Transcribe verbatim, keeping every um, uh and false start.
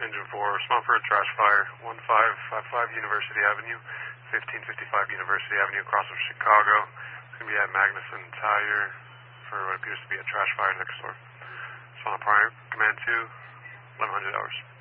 Engine four, respond for a trash fire, one five five five University Avenue, fifteen fifty-five University Avenue, across from Chicago. It's going to be at Magnuson Tire for what appears to be a trash fire next door. Respond to prime, command two, eleven hundred hours.